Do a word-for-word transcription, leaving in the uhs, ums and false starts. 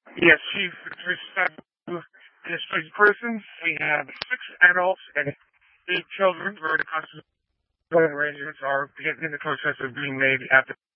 Yes, Chief. With respect to district persons, we have six adults and eight children where the custody arrangements are in the process of being made at the